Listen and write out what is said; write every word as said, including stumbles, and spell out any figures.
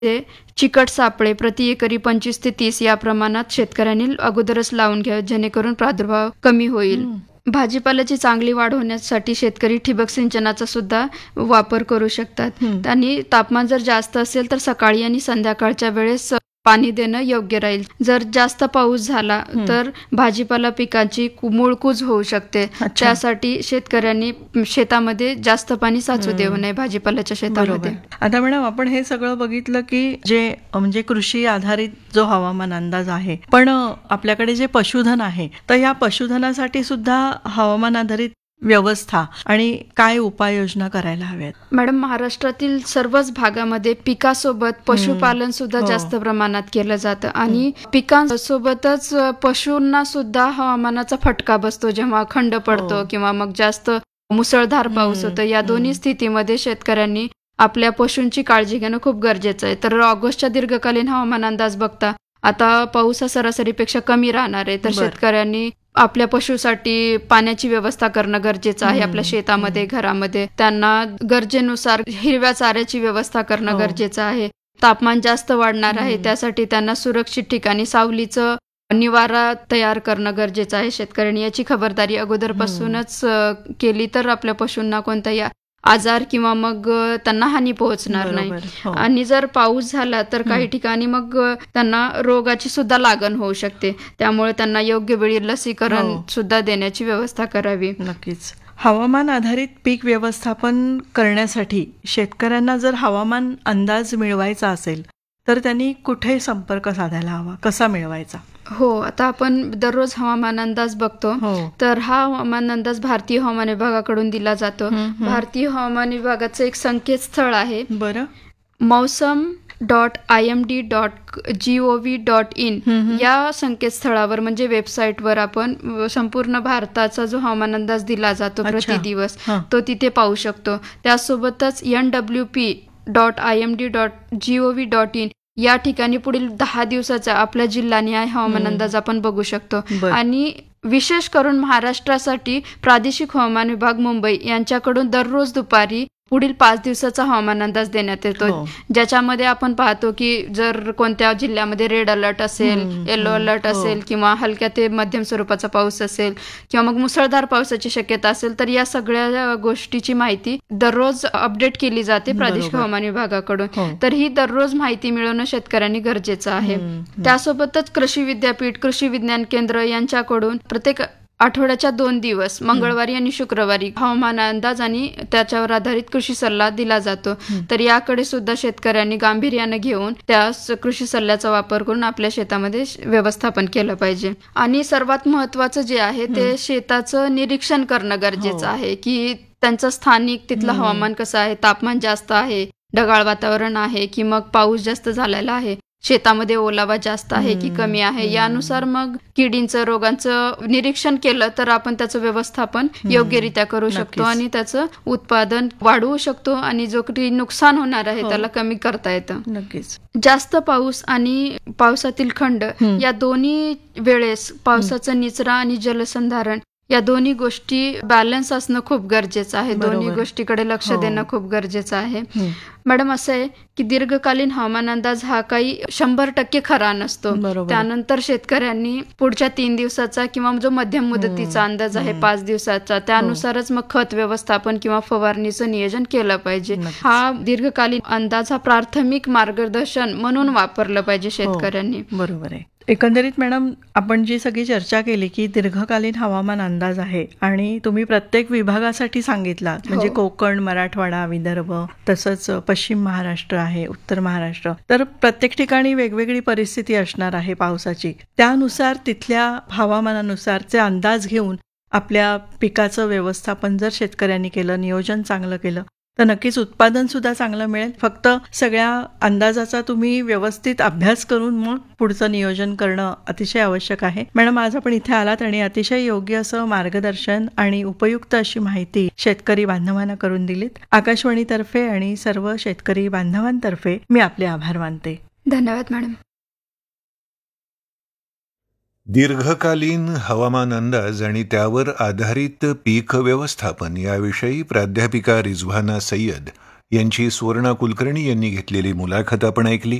ते चिकट सापळे प्रति एकरी पंचवीस ते तीस या प्रमाणात शेतकऱ्यांनी अगोदरच लावून घ्यावे, जेणेकरून प्रादुर्भाव कमी होईल. भाजीपाल्याची चांगली वाढ होण्यासाठी शेतकरी ठिबक सिंचनाचा सुद्धा वापर करू शकतात. आणि तापमान जर जास्त असेल तर सकाळी आणि संध्याकाळच्या वेळेस पाणी देणं योग्य राहील. जर जास्त पाऊस झाला तर भाजीपाला पिकांची मूळकूज होऊ शकते. त्यासाठी शेतकऱ्यांनी शेतामध्ये जास्त पाणी साचू देऊ नये भाजीपाल्याच्या शेतामध्ये. आता मॅडम, आपण हे सगळं बघितलं की जे म्हणजे कृषी आधारित जो हवामान अंदाज आहे, पण आपल्याकडे जे पशुधन आहे, तर या पशुधनासाठी सुद्धा हवामान आधारित व्यवस्था आणि काय उपाययोजना करायला हव्यात? मॅडम, महाराष्ट्रातील सर्वच भागामध्ये पिकासोबत पशुपालन सुद्धा जास्त प्रमाणात केलं जातं आणि पिकांसोबतच पशूंना सुद्धा हवामानाचा फटका बसतो. जेव्हा खंड पडतो किंवा मग जास्त मुसळधार पाऊस होतो, या दोन्ही स्थितीमध्ये शेतकऱ्यांनी आपल्या पशूंची काळजी घेणं खूप गरजेचं आहे. तर ऑगस्टच्या दीर्घकालीन हवामान अंदाज बघता आता पाऊस हा सरासरीपेक्षा कमी राहणार आहे. तर शेतकऱ्यांनी आपल्या पशुसाठी पाण्याची व्यवस्था करणं गरजेचं आहे. आपल्या शेतामध्ये, घरामध्ये त्यांना गरजेनुसार हिरव्या चाऱ्याची व्यवस्था करणं गरजेचं आहे. तापमान जास्त वाढणार आहे, त्यासाठी त्यांना सुरक्षित ठिकाणी सावलीचं निवारा तयार करणं गरजेचं आहे. शेतकऱ्यांनी याची खबरदारी अगोदरपासूनच केली तर आपल्या पशूंना कोणताही आजार किंवा मग त्यांना हानी पोहोचणार नाही. आणि जर पाऊस झाला तर काही ठिकाणी मग त्यांना रोगाची सुद्धा लागण होऊ शकते. त्यामुळे त्यांना योग्य वेळी लसीकरण सुद्धा देण्याची व्यवस्था करावी. नक्कीच. हवामान आधारित पीक व्यवस्थापन करण्यासाठी शेतकऱ्यांना जर हवामान अंदाज मिळवायचा असेल तर त्यांनी कुठे संपर्क साधायला हवा, कसा मिळवायचा? हो, आता आपण दररोज हवामान अंदाज बघतो. तर हा हवामान अंदाज भारतीय हवामान विभागाकडून दिला जातो. भारतीय हवामान विभागाचं एक संकेतस्थळ आहे, बरं, मौसम dot I am D dot G O V dot in. या संकेतस्थळावर म्हणजे वेबसाईटवर आपण संपूर्ण भारताचा जो हवामान अंदाज दिला जातो प्रतिदिवस तो तिथे पाहू शकतो. त्यासोबतच N W P dot I am D dot G O V dot in या ठिकाणी पुढील दहा दिवसाचा आपल्या जिल्हानिहाय हवामान अंदाज आपण बघू शकतो. आणि विशेष करून महाराष्ट्रासाठी प्रादेशिक हवामान विभाग मुंबई यांच्याकडून दररोज दुपारी पुढील पाच दिवसाचा हवामान अंदाज देण्यात येतो, ज्याच्यामध्ये आपण पाहतो की जर कोणत्या जिल्ह्यामध्ये रेड अलर्ट असेल, येलो अलर्ट असेल किंवा हलक्या ते मध्यम स्वरूपाचा पाऊस असेल किंवा मग मुसळधार पावसाची शक्यता असेल, तर या सगळ्या गोष्टीची माहिती दररोज अपडेट केली जाते प्रादेशिक हवामान विभागाकडून. तर ही दररोज माहिती मिळवणं शेतकऱ्यांनी गरजेचं आहे. त्यासोबतच कृषी विद्यापीठ, कृषी विज्ञान केंद्र यांच्याकडून प्रत्येक आठवड्याच्या दोन दिवस मंगळवारी आणि शुक्रवारी हवामान अंदाज आणि त्याच्यावर आधारित कृषी सल्ला दिला जातो. तर याकडे सुद्धा शेतकऱ्यांनी गांभीर्याने घेऊन त्या कृषी सल्ल्याचा वापर करून आपल्या शेतामध्ये व्यवस्थापन केलं पाहिजे. आणि सर्वात महत्वाचं जे आहे ते शेताचं निरीक्षण करणं गरजेचं आहे की त्यांचं स्थानिक तिथलं हवामान कसं आहे, तापमान जास्त आहे, ढगाळ वातावरण आहे की मग पाऊस जास्त झालेला आहे, शेतामध्ये ओलावा जास्त आहे की कमी आहे, यानुसार मग किडींचं, रोगांचं निरीक्षण केलं तर आपण त्याचं व्यवस्थापन योग्यरित्या करू शकतो आणि त्याचं उत्पादन वाढवू शकतो आणि जो काही नुकसान होणार आहे त्याला कमी करता येतं. नक्कीच. जास्त पाऊस आणि पावसातील खंड या दोन्ही वेळेस पावसाचा निचरा आणि जलसंधारण या दोन्ही गोष्टी बॅलन्स असणं खूप गरजेचं आहे. दोन्ही गोष्टीकडे लक्ष देणं खूप गरजेचं आहे. मॅडम, असं आहे की दीर्घकालीन हवामान अंदाज हा काही शंभर टक्के खरा नसतो. त्यानंतर शेतकऱ्यांनी पुढच्या तीन दिवसाचा किंवा जो मध्यम मुदतीचा अंदाज आहे पाच दिवसाचा, त्यानुसारच मग खत व्यवस्थापन किंवा फवारणीचं नियोजन केलं पाहिजे. हा दीर्घकालीन अंदाज हा प्राथमिक मार्गदर्शन म्हणून वापरलं पाहिजे शेतकऱ्यांनी. बरोबर आहे. एकंदरीत मॅडम, आपण जी सगळी चर्चा केली की दीर्घकालीन हवामान अंदाज आहे आणि तुम्ही प्रत्येक विभागासाठी सांगितला, म्हणजे कोकण, मराठवाडा, विदर्भ, तसंच पश्चिम महाराष्ट्र आहे, उत्तर महाराष्ट्र, तर प्रत्येक ठिकाणी वेगवेगळी परिस्थिती असणार आहे पावसाची. त्यानुसार तिथल्या हवामानानुसारचे अंदाज घेऊन आपल्या पिकाचं व्यवस्थापन जर शेतकऱ्यांनी केलं, नियोजन चांगलं केलं तर नक्कीच उत्पादन सुद्धा चांगलं मिळेल. फक्त सगळ्या अंदाजाचा तुम्ही व्यवस्थित अभ्यास करून मग पुढचं नियोजन करणं अतिशय आवश्यक आहे. मॅडम, आज आपण इथे आलात आणि अतिशय योग्य असं मार्गदर्शन आणि उपयुक्त अशी माहिती शेतकरी बांधवांना करून दिलीत. आकाशवाणीतर्फे आणि सर्व शेतकरी बांधवांतर्फे मी आपले आभार मानते. धन्यवाद मॅडम. दीर्घकालीन हवामान अंदाज आणि त्यावर आधारित पीक व्यवस्थापन याविषयी प्राध्यापिका रिझवाना सय्यद यांची सुवर्णा कुलकर्णी यांनी घेतलेली मुलाखत आपण ऐकली.